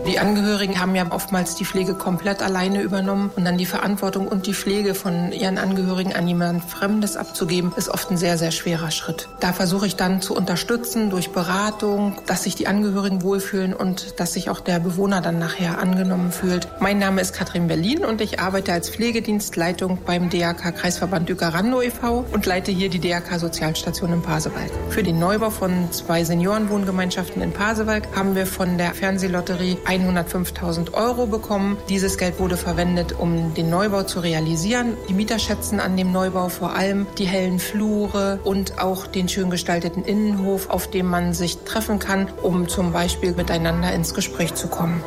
Die Angehörigen haben ja oftmals die Pflege komplett alleine übernommen und dann die Verantwortung und die Pflege von ihren Angehörigen an jemand Fremdes abzugeben, ist oft ein sehr, sehr schwerer Schritt. Da versuche ich dann zu unterstützen durch Beratung, dass sich die Angehörigen wohlfühlen und dass sich auch der Bewohner dann nachher angenommen fühlt. Mein Name ist Katrin Berlin und ich arbeite als Pflegedienstleitung beim DRK Kreisverband Uecker-Randow e.V. und leite hier die DRK Sozialstation in Pasewalk. Für den Neubau von 2 Seniorenwohngemeinschaften in Pasewalk haben wir von der Fernsehlotterie 105.000 € bekommen. Dieses Geld wurde verwendet, um den Neubau zu realisieren. Die Mieter schätzen an dem Neubau vor allem die hellen Flure und auch den schön gestalteten Innenhof, auf dem man sich treffen kann, um zum Beispiel miteinander ins Gespräch zu kommen.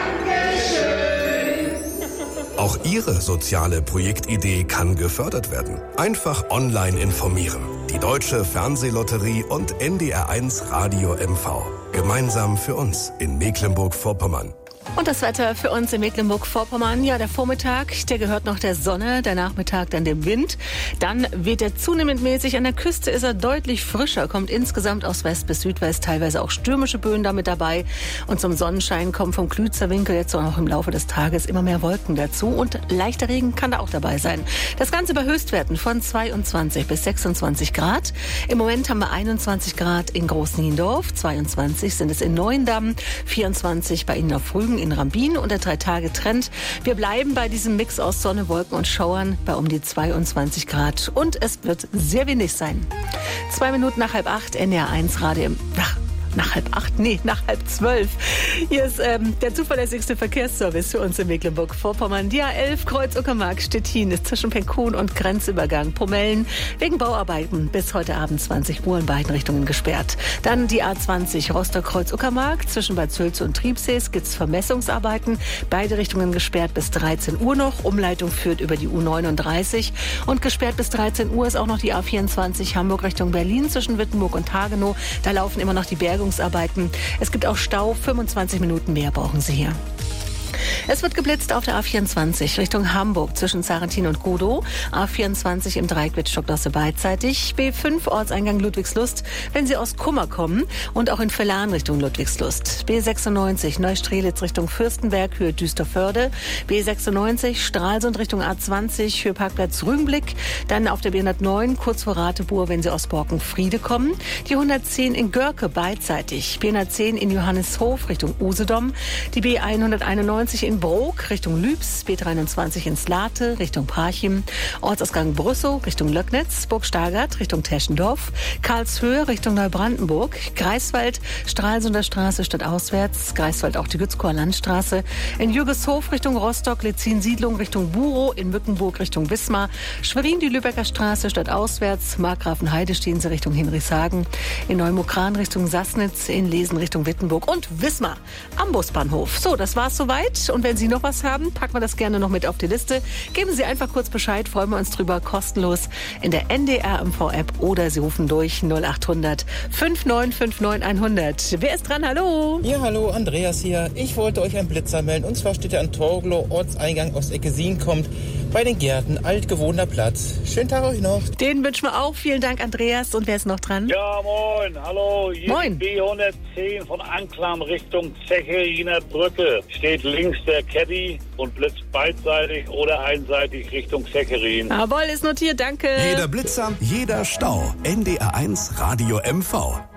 Auch Ihre soziale Projektidee kann gefördert werden. Einfach online informieren. Die Deutsche Fernsehlotterie und NDR1 Radio MV. Gemeinsam für uns in Mecklenburg-Vorpommern. Und das Wetter für uns in Mecklenburg-Vorpommern. Ja, der Vormittag, der gehört noch der Sonne, der Nachmittag dann dem Wind. Dann weht er zunehmend mäßig. An der Küste ist er deutlich frischer, kommt insgesamt aus West bis Südwest, teilweise auch stürmische Böen damit dabei. Und zum Sonnenschein kommen vom Klützer Winkel jetzt auch noch im Laufe des Tages immer mehr Wolken dazu. Und leichter Regen kann da auch dabei sein. Das Ganze bei Höchstwerten von 22 bis 26 Grad. Im Moment haben wir 21 Grad in Großniendorf, 22 sind es in Neuendamm, 24 bei Ihnen auf Rügen, in Rambin und der 3-Tage-Trend. Wir bleiben bei diesem Mix aus Sonne, Wolken und Schauern bei um die 22 Grad. Und es wird sehr windig sein. 2 Minuten nach 7:30, NDR1 Radio nach 7:30. Hier ist der zuverlässigste Verkehrsservice für uns in Mecklenburg-Vorpommern. Die A11 Kreuz-Uckermark-Stettin ist zwischen Penkhuhn und Grenzübergang Pomellen wegen Bauarbeiten bis heute Abend 20 Uhr in beiden Richtungen gesperrt. Dann die A20 Rostock-Kreuz-Uckermark zwischen Bad Sülze und Triebsees gibt es Vermessungsarbeiten. Beide Richtungen gesperrt bis 13 Uhr noch. Umleitung führt über die U39 und gesperrt bis 13 Uhr ist auch noch die A24 Hamburg Richtung Berlin zwischen Wittenburg und Hagenow. Da laufen immer noch die Bergungsarbeiten. Es gibt auch Stau, 25 Minuten mehr brauchen Sie hier. Es wird geblitzt auf der A24 Richtung Hamburg zwischen Sarrentin und Godow. A24 im Dreieck Wittstock-Dosse beidseitig. B5 Ortseingang Ludwigslust, wenn Sie aus Kummer kommen. Und auch in Vellan Richtung Ludwigslust. B96 Neustrelitz Richtung Fürstenberg, Höhe Düsterförde. B96 Stralsund Richtung A20, Höhe Parkplatz Rügenblick. Dann auf der B109 kurz vor Rateburg, wenn Sie aus Borkenfriede kommen. Die 110 in Görke beidseitig. B110 in Johanneshof Richtung Usedom. Die B191 in Brok Richtung Lübs, B23 in Slate Richtung Parchim, Ortsausgang Brüssow Richtung Löcknitz, Burg Stargard Richtung Teschendorf, Karlshöhe Richtung Neubrandenburg, Greifswald, Stralsunder Straße stadtauswärts, Greifswald auch die Gützkower Landstraße, in Jürgeshof Richtung Rostock, Letzin Siedlung Richtung Burow, in Mückenburg Richtung Wismar, Schwerin die Lübecker Straße stadtauswärts, Markgrafenheide stehen Sie Richtung Hinrichshagen, in Neumokran Richtung Sassnitz, in Lesen Richtung Wittenburg und Wismar am Busbahnhof. So, das war's soweit. Und wenn Sie noch was haben, packen wir das gerne noch mit auf die Liste. Geben Sie einfach kurz Bescheid, freuen wir uns drüber, kostenlos in der NDR MV-App oder Sie rufen durch 0800 5959 100. Wer ist dran? Hallo? Ja, hallo, Andreas hier. Ich wollte euch einen Blitzer melden. Und zwar steht er an Torgelow, Ortseingang Ostecke-Sien kommt, bei den Gärten, altgewohnter Platz. Schönen Tag euch noch. Den wünschen wir auch. Vielen Dank, Andreas. Und wer ist noch dran? Ja, moin. Hallo. Hier moin. B110 von Anklam Richtung Zeckeriner Brücke. Steht links der Caddy und blitzt beidseitig oder einseitig Richtung Zeckerin. Jawohl, ist notiert. Danke. Jeder Blitzer, jeder Stau. NDR1 Radio MV.